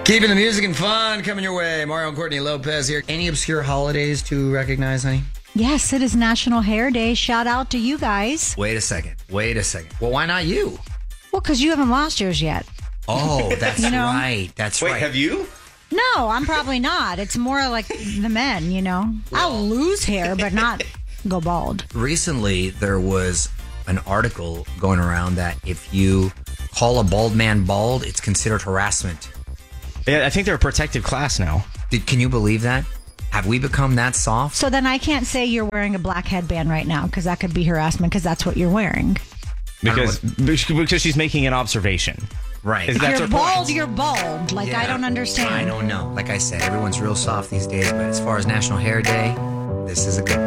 Keeping the music and fun coming your way. Mario and Courtney Lopez here. Any obscure holidays to recognize, honey? Yes, it is National Hair Day. Shout out to you guys. Wait a second. Well, why not you? Well, because you haven't lost yours yet. Oh, that's right. That's right. Wait, have you? No, I'm probably not. It's more like the men, you know. I'll lose hair, but not go bald. Recently, there was an article going around that if you call a bald man bald, it's considered harassment. Yeah, I think they're a protected class now. Can you believe that? Have we become that soft? So then I can't say you're wearing a black headband right now because that could be harassment because that's what you're wearing. Because she's making an observation. Right. That's You're her bald, point. you're bald. Like, Yeah. I don't understand. I don't know. Like I said, everyone's real soft these days, but as far as National Hair Day, this is a good